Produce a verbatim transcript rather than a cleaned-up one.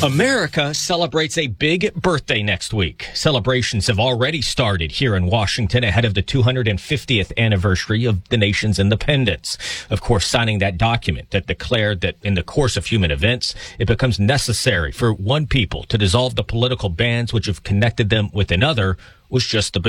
America celebrates a big birthday next week. Celebrations have already started here in Washington ahead of the two hundred fiftieth anniversary of the nation's independence. Of course, signing that document that declared that in the course of human events, it becomes necessary for one people to dissolve the political bands which have connected them with another was just the beginning.